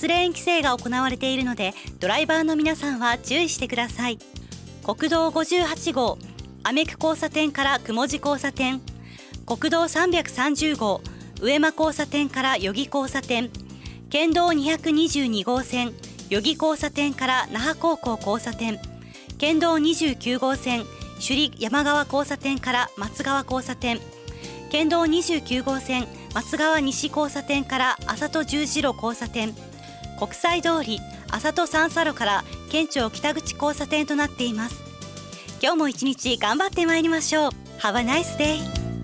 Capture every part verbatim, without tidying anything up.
スレーン規制が行われているので、ドライバーの皆さんは注意してください。国道ごじゅうはちごうアメク交差点から雲路交差点、国道さんびゃくさんじゅうごう上間交差点から余木交差点、県道にひゃくにじゅうにごうせん余木交差点から那覇高校交差点、県道にじゅうきゅうごうせん首里山川交差点から松川交差点、県道にじゅうきゅうごうせん松川西交差点から麻戸十字路交差点、国際通り麻戸三叉路から県庁北口交差点となっています。今日も一日頑張ってまいりましょう。 Have a nice day。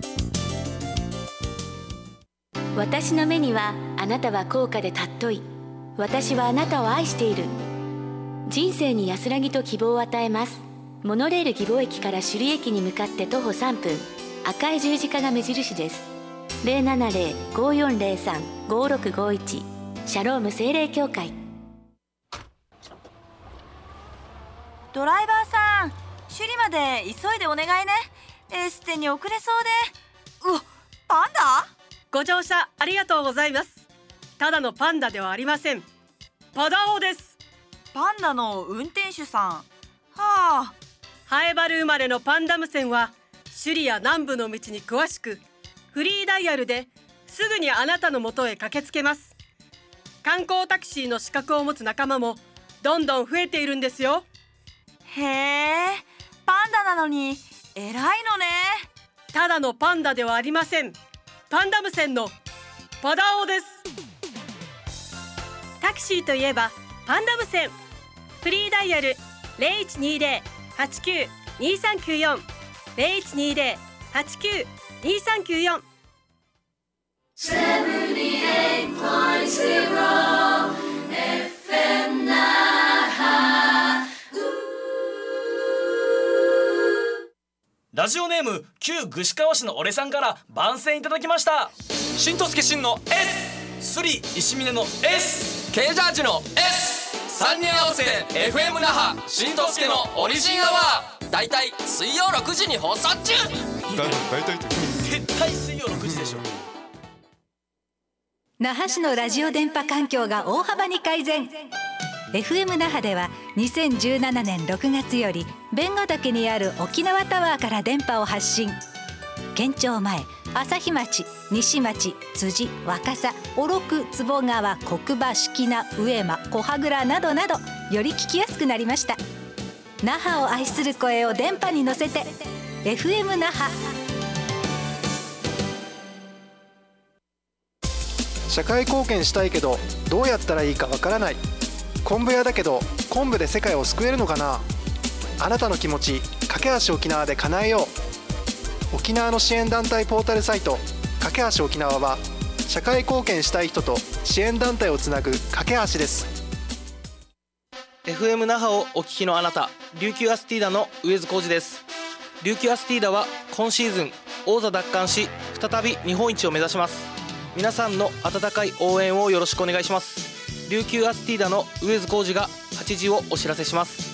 私の目にはあなたは高価で尊い。私はあなたを愛している。人生に安らぎと希望を与えます。モノレール義母駅から首里駅に向かって徒歩さんぷん、赤い十字架が目印です。 ゼロななゼロ ごーよんゼロさん ごーろくごいち シャローム精霊協会。 ドライバーさん、首里まで急いでお願いね。エステに遅れそうで。うわ、パンダ？ ご乗車ありがとうございます。ただのパンダではありません。パダオです。 パンダの運転手さん。はあ。 ハエバル生まれのパンダム線は首里や南部の道に詳しく、フリーダイヤルですぐにあなたの元へ駆けつけます。観光タクシーの資格を持つ仲間もどんどん増えているんですよ。 へえ、パンダなのに偉いのね。 ただのパンダではありません。パンダム線のパダオです。タクシーといえばパンダム線。フリーダイヤル ゼロいちにゼロ はちきゅう にさんきゅうよん ゼロいちにゼロ はちきゅう にさんきゅうよん。 セブンティエイトポイントゼロ エフエム 那覇。 ラジオネーム旧串川市の俺さんから番宣いただきました。 しんとすけしんの S、 スリ石峰の S、 K ジャージの S、 さんにん合わせて エフエム 那覇しんとすけのオリジンアワー、だいたい水曜ろくじに放送中。 だいたい絶対水曜ろくじでしょ。 那覇市のラジオ電波環境が大幅に改善。 エフエム 那覇ではにせんじゅうななねんろくがつより弁ヶ岳にある沖縄タワーから電波を発信。県庁前、朝日町、西町、辻、若狭、小禄、坪川、国場、敷名、上間、小羽倉などなど、より聞きやすくなりました。那覇を愛する声を電波に乗せて エフエム 那覇。 社会貢献したいけどどうやったらいいかわからない。昆布屋だけど昆布で世界を救えるのかな。あなたの気持ち、架け橋沖縄で叶えよう。沖縄の支援団体ポータルサイト架け橋沖縄は、社会貢献したい人と支援団体をつなぐ架け橋です。 エフエム 那覇をお聞きのあなた、琉球アスティーダの上津浩二です。琉球アスティーダは今シーズン王座奪還し、再び日本一を目指します。皆さんの温かい応援をよろしくお願いします。琉球アスティーダの上津浩二がはちじをお知らせします。